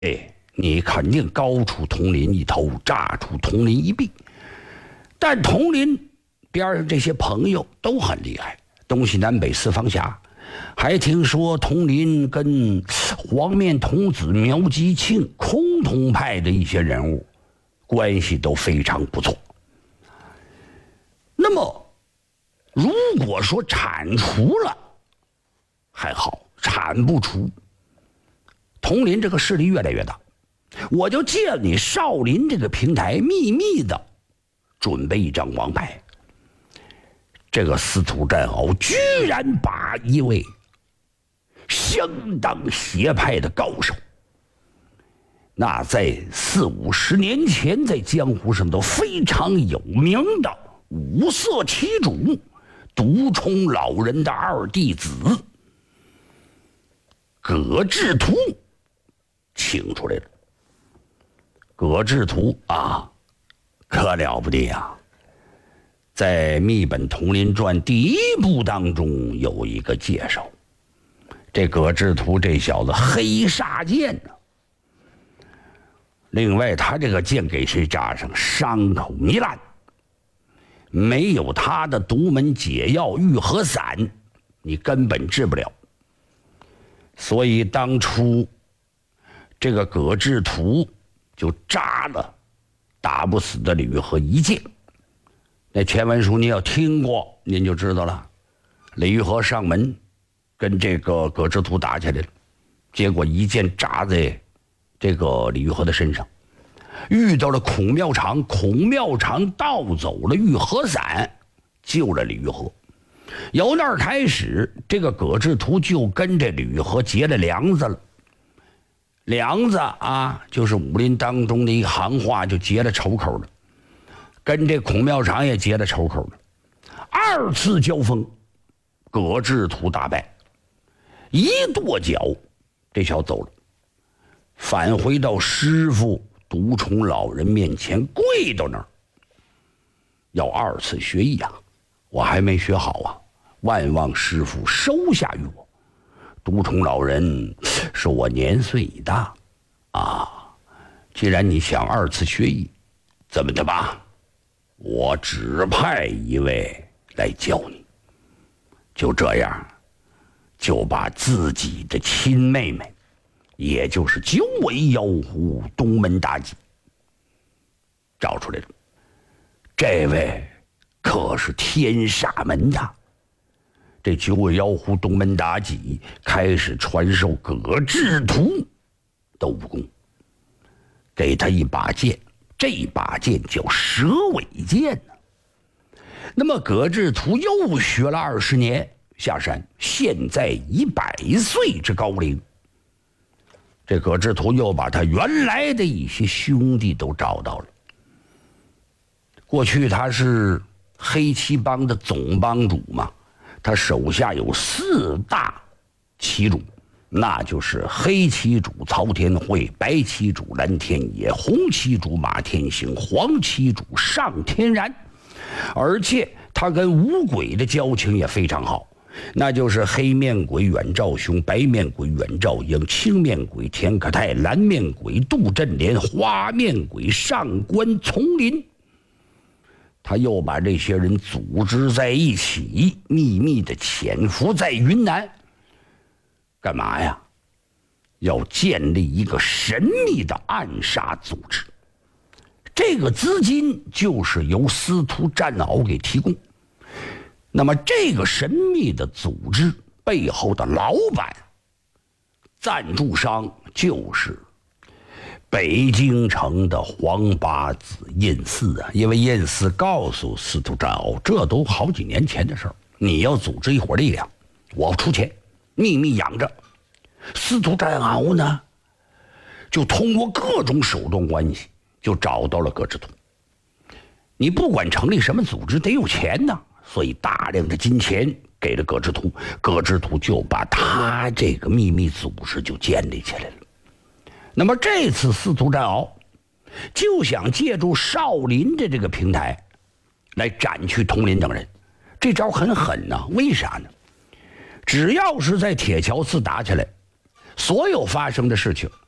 你肯定高出佟林一头，炸出佟林一臂。但佟林边上这些朋友都很厉害，东西南北四方侠，还听说佟林跟黄面童子苗吉庆崆峒派的一些人物关系都非常不错。那么如果说铲除了还好，铲不除，佟林这个势力越来越大，我就借你少林这个平台，秘密的准备一张王牌。这个司徒战鳌居然把一位相当邪派的高手，那在40-50年前在江湖上都非常有名的五色旗主独冲老人的二弟子葛志图请出来了。葛志图啊，可了不得呀！在《密本佟林传》第1部当中有一个介绍，这葛志图这小子黑煞剑呢。另外，他这个剑给谁扎上，伤口糜烂，没有他的独门解药愈合散，你根本治不了。所以当初这个葛志图就扎了打不死的李玉和一剑。那前文书你要听过，您就知道了。李玉和上门跟这个葛志图打起来了，结果一剑扎在这个李玉和的身上，遇到了孔妙长，孔妙长盗走了玉和伞，救了李玉和。由那儿开始，这个葛志图就跟这李玉和结了梁子了。梁子啊，就是武林当中的一个行话，就结了仇口了。跟这孔妙长也结了仇口了。2次交锋，葛志图大败，一跺脚，这小子走了，返回到师傅独冲老人面前，跪到那儿，要2次学艺啊！我还没学好啊，万望师傅收下于我。独冲老人说：“我年岁已大啊，既然你想2次学艺，这么的吧，我指派一位来教你。”就这样，就把自己的亲妹妹，也就是9尾妖狐东门妲己找出来了。这位可是天煞门的。这9尾妖狐东门妲己开始传授葛志图的武功，给他一把剑，这把剑叫蛇尾剑呢。那么葛志图又学了20年，下山，现在100岁之高龄。这葛志图又把他原来的一些兄弟都找到了。过去他是黑旗帮的总帮主嘛，他手下有4大旗主，那就是黑旗主曹天惠、白旗主蓝天野、红旗主马天行、黄旗主上天然。而且他跟五鬼的交情也非常好，那就是黑面鬼阮兆雄、白面鬼阮兆英、青面鬼田可泰、蓝面鬼杜振莲、花面鬼上官丛林。他又把这些人组织在一起，秘密的潜伏在云南。干嘛呀？要建立一个神秘的暗杀组织。这个资金就是由司徒战鳌给提供。那么这个神秘的组织背后的老板、赞助商就是北京城的黄八子印寺啊。因为印寺告诉司徒战鳌，这都好几年前的事儿，你要组织一伙力量，我出钱，秘密养着。司徒战鳌呢，就通过各种手段关系，就找到了葛志图。你不管成立什么组织，得有钱呢，所以大量的金钱给了葛志图，葛志图就把他这个秘密组织就建立起来了。那么这次司徒战鳌就想借助少林的这个平台来斩去佟林等人，这招很狠呐。为啥呢？只要是在铁桥寺打起来，所有发生的事情